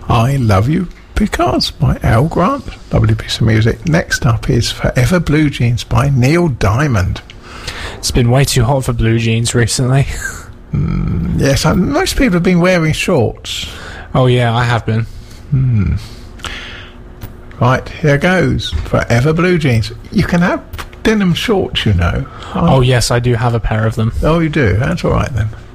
I Love You Because by Al Grant. Lovely piece of music. Next up is Forever Blue Jeans by Neil Diamond. It's been way too hot for blue jeans recently. Yes, most people have been wearing shorts. Oh yeah, I have been. Right, here goes. Forever Blue Jeans. You can have denim shorts, you know. Oh yes, I do have a pair of them. Oh, you do? That's all right then.